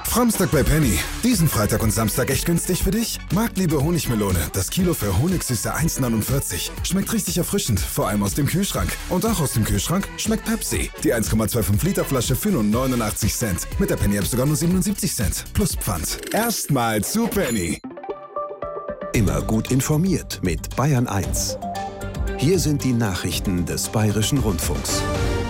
Framstag bei Penny. Diesen Freitag und Samstag echt günstig für dich? Marktliebe Honigmelone. Das Kilo für Honigsüße 1,49. Schmeckt richtig erfrischend, vor allem aus dem Kühlschrank. Und auch aus dem Kühlschrank schmeckt Pepsi. Die 1,25 Liter Flasche für nur 89 Cent. Mit der Penny-App sogar nur 77 Cent. Plus Pfand. Erstmal zu Penny. Immer gut informiert mit Bayern 1. Hier sind die Nachrichten des Bayerischen Rundfunks.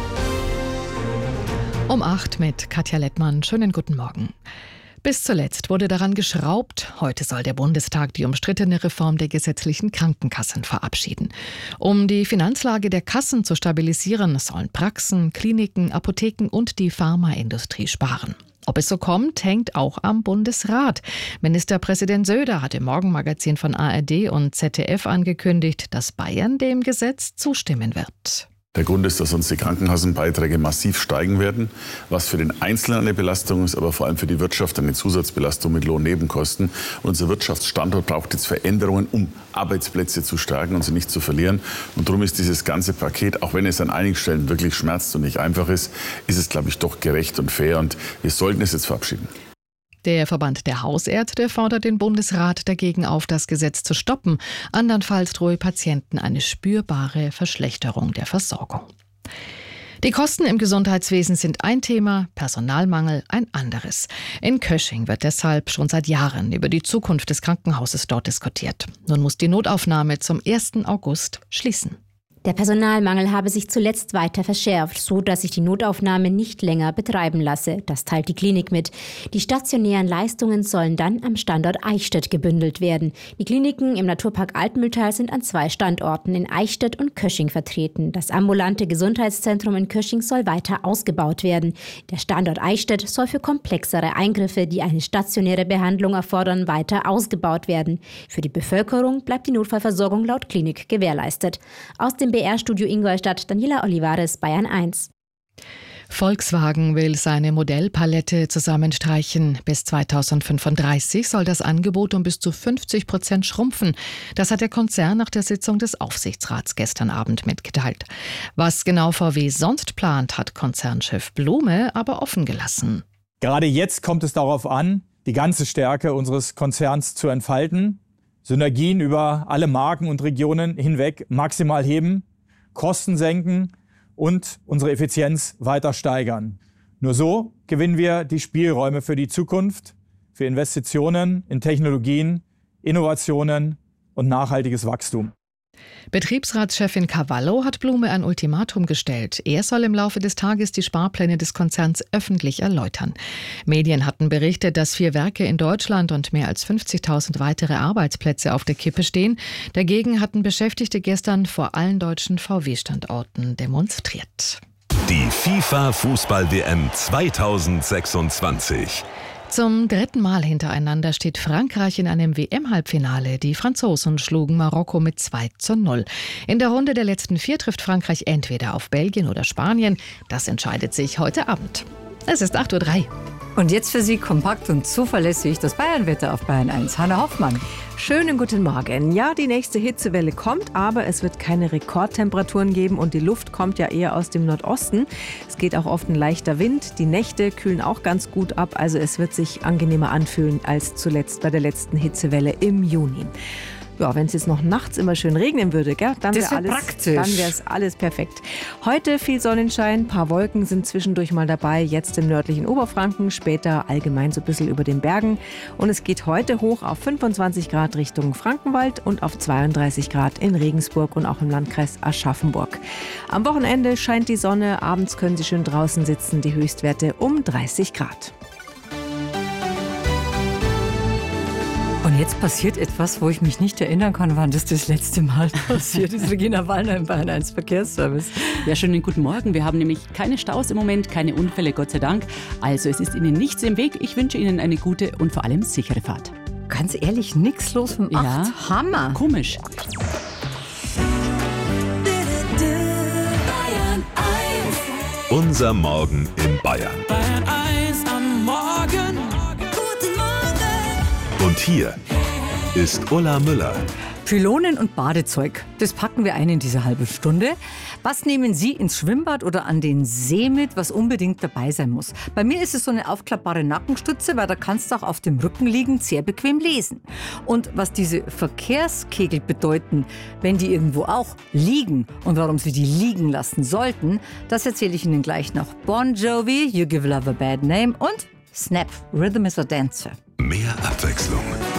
Um 8 mit Katja Lettmann. Schönen guten Morgen. Bis zuletzt wurde daran geschraubt. Heute soll der Bundestag die umstrittene Reform der gesetzlichen Krankenkassen verabschieden. Um die Finanzlage der Kassen zu stabilisieren, sollen Praxen, Kliniken, Apotheken und die Pharmaindustrie sparen. Ob es so kommt, hängt auch am Bundesrat. Ministerpräsident Söder hat im Morgenmagazin von ARD und ZDF angekündigt, dass Bayern dem Gesetz zustimmen wird. Der Grund ist, dass uns die Krankenkassenbeiträge massiv steigen werden, was für den Einzelnen eine Belastung ist, aber vor allem für die Wirtschaft eine Zusatzbelastung mit Lohnnebenkosten. Und unser Wirtschaftsstandort braucht jetzt Veränderungen, um Arbeitsplätze zu stärken und sie nicht zu verlieren. Und darum ist dieses ganze Paket, auch wenn es an einigen Stellen wirklich schmerzt und nicht einfach ist es, glaube ich, doch gerecht und fair. Und wir sollten es jetzt verabschieden. Der Verband der Hausärzte fordert den Bundesrat dagegen auf, das Gesetz zu stoppen. Andernfalls drohe Patienten eine spürbare Verschlechterung der Versorgung. Die Kosten im Gesundheitswesen sind ein Thema, Personalmangel ein anderes. In Kösching wird deshalb schon seit Jahren über die Zukunft des Krankenhauses dort diskutiert. Nun muss die Notaufnahme zum 1. August schließen. Der Personalmangel habe sich zuletzt weiter verschärft, so dass sich die Notaufnahme nicht länger betreiben lasse. Das teilt die Klinik mit. Die stationären Leistungen sollen dann am Standort Eichstätt gebündelt werden. Die Kliniken im Naturpark Altmühltal sind an 2 Standorten in Eichstätt und Kösching vertreten. Das ambulante Gesundheitszentrum in Kösching soll weiter ausgebaut werden. Der Standort Eichstätt soll für komplexere Eingriffe, die eine stationäre Behandlung erfordern, weiter ausgebaut werden. Für die Bevölkerung bleibt die Notfallversorgung laut Klinik gewährleistet. Aus dem BR-Studio Ingolstadt, Daniela Olivares, Bayern 1. Volkswagen will seine Modellpalette zusammenstreichen. Bis 2035 soll das Angebot um bis zu 50% schrumpfen. Das hat der Konzern nach der Sitzung des Aufsichtsrats gestern Abend mitgeteilt. Was genau VW sonst plant, hat Konzernchef Blume aber offen gelassen. Gerade jetzt kommt es darauf an, die ganze Stärke unseres Konzerns zu entfalten. Synergien über alle Marken und Regionen hinweg maximal heben, Kosten senken und unsere Effizienz weiter steigern. Nur so gewinnen wir die Spielräume für die Zukunft, für Investitionen in Technologien, Innovationen und nachhaltiges Wachstum. Betriebsratschefin Cavallo hat Blume ein Ultimatum gestellt. Er soll im Laufe des Tages die Sparpläne des Konzerns öffentlich erläutern. Medien hatten berichtet, dass 4 Werke in Deutschland und mehr als 50.000 weitere Arbeitsplätze auf der Kippe stehen. Dagegen hatten Beschäftigte gestern vor allen deutschen VW-Standorten demonstriert. Die FIFA-Fußball-WM 2026. Zum 3. Mal hintereinander steht Frankreich in einem WM-Halbfinale. Die Franzosen schlugen Marokko mit 2:0. In der Runde der letzten 4 trifft Frankreich entweder auf Belgien oder Spanien. Das entscheidet sich heute Abend. Es ist 8:03 Uhr. Und jetzt für Sie kompakt und zuverlässig das Bayernwetter auf Bayern 1. Hanna Hoffmann. Schönen guten Morgen. Ja, die nächste Hitzewelle kommt, aber es wird keine Rekordtemperaturen geben und die Luft kommt ja eher aus dem Nordosten. Es geht auch oft ein leichter Wind. Die Nächte kühlen auch ganz gut ab, also es wird sich angenehmer anfühlen als zuletzt bei der letzten Hitzewelle im Juni. Ja, wenn es jetzt noch nachts immer schön regnen würde, gell, dann wäre es alles perfekt. Heute viel Sonnenschein, ein paar Wolken sind zwischendurch mal dabei, jetzt im nördlichen Oberfranken, später allgemein so ein bisschen über den Bergen. Und es geht heute hoch auf 25 Grad Richtung Frankenwald und auf 32 Grad in Regensburg und auch im Landkreis Aschaffenburg. Am Wochenende scheint die Sonne, abends können Sie schön draußen sitzen, die Höchstwerte um 30 Grad. Und jetzt passiert etwas, wo ich mich nicht erinnern kann, wann das letzte Mal passiert ist. Regina Wallner im Bayern 1 Verkehrsservice. Ja, schönen guten Morgen. Wir haben nämlich keine Staus im Moment, keine Unfälle, Gott sei Dank. Also es ist Ihnen nichts im Weg. Ich wünsche Ihnen eine gute und vor allem sichere Fahrt. Ganz ehrlich, nix los um 8. Ja, Hammer. Komisch. Unser Morgen in Bayern. Bayern 1 am Morgen. Und hier ist Ulla Müller. Pylonen und Badezeug, das packen wir ein in diese halbe Stunde. Was nehmen Sie ins Schwimmbad oder an den See mit, was unbedingt dabei sein muss? Bei mir ist es so eine aufklappbare Nackenstütze, weil da kannst du auch auf dem Rücken liegend sehr bequem lesen. Und was diese Verkehrskegel bedeuten, wenn die irgendwo auch liegen und warum Sie die liegen lassen sollten, das erzähle ich Ihnen gleich noch. Bon Jovi, You Give Love a Bad Name und Snap, Rhythm is a Dancer. Mehr Abwechslung